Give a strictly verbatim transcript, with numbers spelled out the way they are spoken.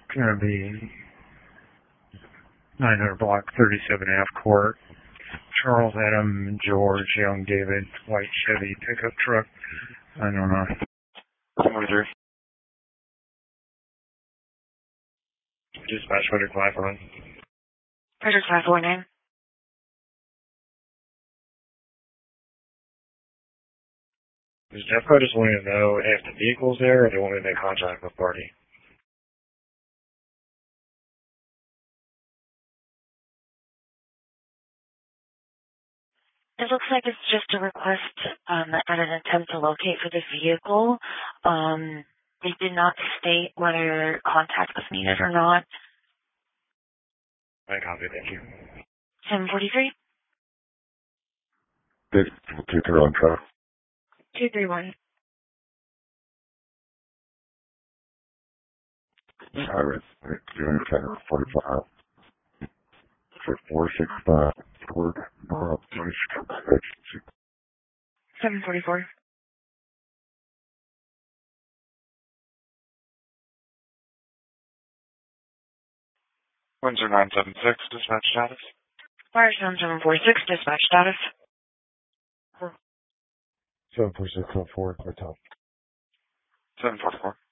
Gonna be nine hundred block thirty-seven F Court. Charles Adam George Young David white Chevy pickup truck. I don't know. twenty-three. Dispatch Frederick five one. Frederick five four nine. Does Jeffco just want to know if the vehicle's there or they want me to make contact with party? It looks like it's just a request um, and an attempt to locate for the vehicle. Um, they did not state whether contact was needed or not. I copy, thank you. seven forty-three? two three on track. two three one. Iris, June ten forty-five. For four six five. Ford, North, seven forty-four. Windsor nine seven six, dispatch status. Firestone seven four six, dispatch status. seven four six oh four, clear top. seven four four.